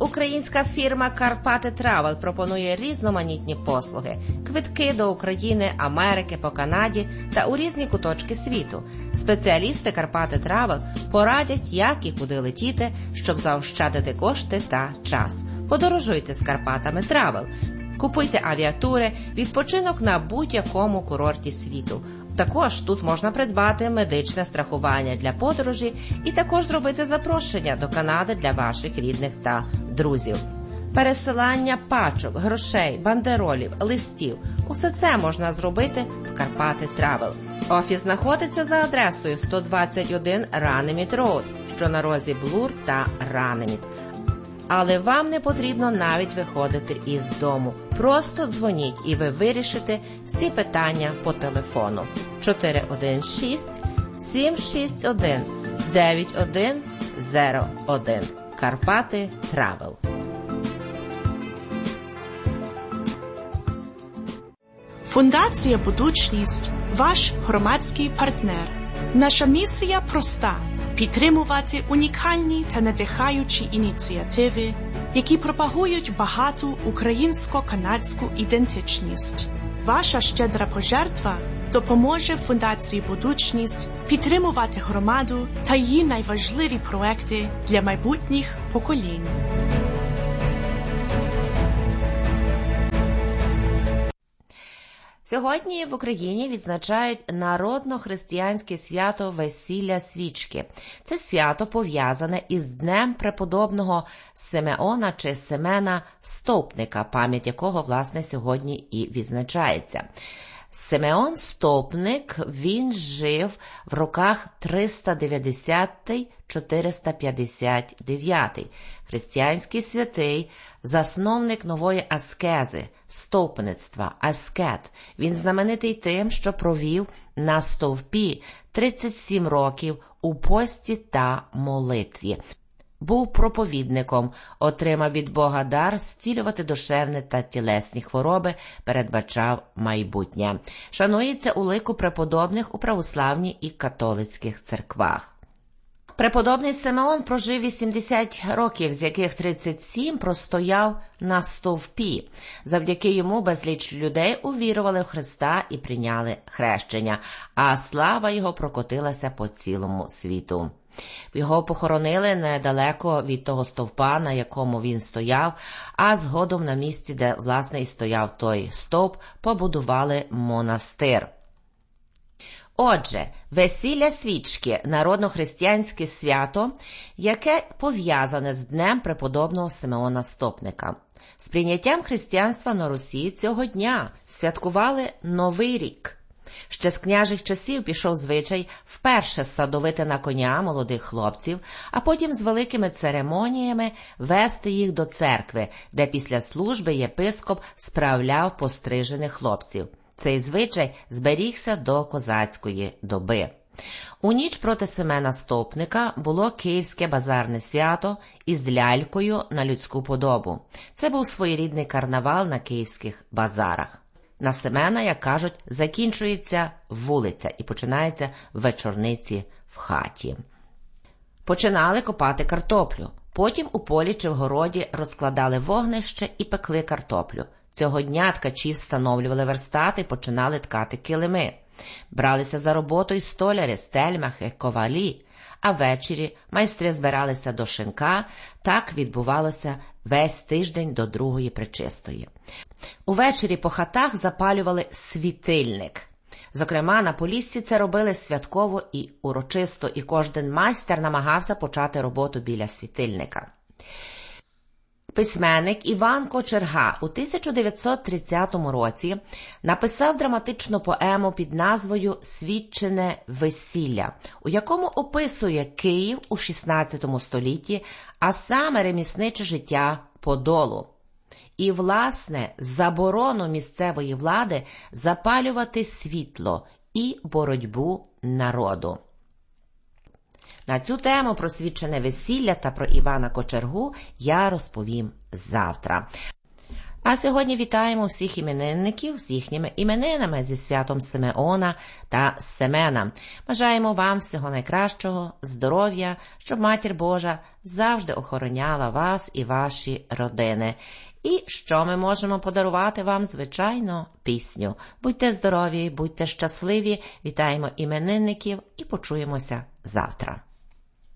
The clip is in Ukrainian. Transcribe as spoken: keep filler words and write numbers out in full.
Українська фірма «Карпати Травел» пропонує різноманітні послуги, квитки до України, Америки, по Канаді та у різні куточки світу. Спеціалісти «Карпати Травел» порадять, як і куди летіти, щоб заощадити кошти та час. Подорожуйте з «Карпатами Травел». Купуйте авіатури, відпочинок на будь-якому курорті світу. Також тут можна придбати медичне страхування для подорожі і також зробити запрошення до Канади для ваших рідних та друзів. Пересилання пачок, грошей, бандеролів, листів – усе це можна зробити в «Карпати Травел». Офіс знаходиться за адресою сто двадцять один Ранеміт Роуд, що на розі Блур та Ранеміт. Але вам не потрібно навіть виходити із дому. Просто дзвоніть і ви вирішите всі питання по телефону. чотири один шість сім шість один дев'ять один зero один. Карпати Травел. Фундація «Будучність» – ваш громадський партнер. Наша місія проста – підтримувати унікальні та надихаючі ініціативи, які пропагують багату українсько-канадську ідентичність. Ваша щедра пожертва допоможе Фундації «Будучність» підтримувати громаду та її найважливі проекти для майбутніх поколінь. Сьогодні в Україні відзначають народно-християнське свято Весілля Свічки. Це свято пов'язане із Днем преподобного Симеона чи Семена Стовпника, пам'ять якого, власне, сьогодні і відзначається. Симеон Стовпник, він жив в роках триста дев'ятдесятий - чотириста п'ятдесят дев'ятий. Християнський святий, засновник нової аскези, стовпництва, аскет. Він знаменитий тим, що провів на стовпі тридцять сім років у пості та молитві. Був проповідником, отримав від Бога дар зцілювати душевні та тілесні хвороби, передбачав майбутнє. Шанується у лику преподобних у православній і католицьких церквах. Преподобний Симеон прожив вісімдесят років, з яких тридцять сім простояв на стовпі. Завдяки йому безліч людей увірували в Христа і прийняли хрещення, а слава його прокотилася по цілому світу. Його похоронили недалеко від того стовпа, на якому він стояв, а згодом на місці, де, власне, і стояв той стовп, побудували монастир. Отже, Весілля Свічки – народно-християнське свято, яке пов'язане з Днем преподобного Симеона Стовпника. З прийняттям християнства на Русі цього дня святкували Новий рік. Ще з княжих часів пішов звичай вперше садовити на коня молодих хлопців, а потім з великими церемоніями вести їх до церкви, де після служби єпископ справляв пострижених хлопців. Цей звичай зберігся до козацької доби. У ніч проти Семена Стовпника було Київське базарне свято із лялькою на людську подобу. Це був своєрідний карнавал на київських базарах. На Семена, як кажуть, закінчується вулиця і починається вечорниці в хаті. Починали копати картоплю. Потім у полі чи в городі розкладали вогнище і пекли картоплю. Цього дня ткачі встановлювали верстати і починали ткати килими. Бралися за роботу й столяри, стельмахи, ковалі, а ввечері майстри збиралися до шинка. Так відбувалося весь тиждень до другої пречистої. Увечері по хатах запалювали світильник. Зокрема, на Поліссі це робили святково і урочисто, і кожен майстер намагався почати роботу біля світильника. Письменник Іван Кочерга у тисяча дев'ятсот тридцятому році написав драматичну поему під назвою «Свічене весілля», у якому описує Київ у шістнадцятому столітті, а саме ремісниче життя Подолу. І, власне, заборону місцевої влади запалювати світло і боротьбу народу. На цю тему про свічене весілля та про Івана Кочергу я розповім завтра. А сьогодні вітаємо всіх іменинників з їхніми іменинами зі святом Симеона та Семена. Бажаємо вам всього найкращого, здоров'я, щоб Матір Божа завжди охороняла вас і ваші родини. І що ми можемо подарувати вам? Звичайно, пісню. Будьте здорові, будьте щасливі, вітаємо іменинників і почуємося завтра.